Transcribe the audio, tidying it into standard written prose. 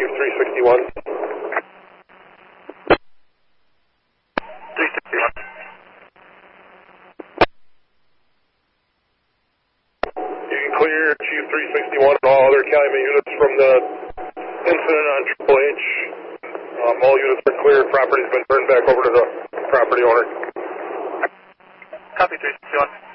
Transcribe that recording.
Chief 361. 361. You can clear Chief 361 and all other Calumet units from the incident on Triple H. All units are cleared. Property's been turned back over to the property owner. Copy 361.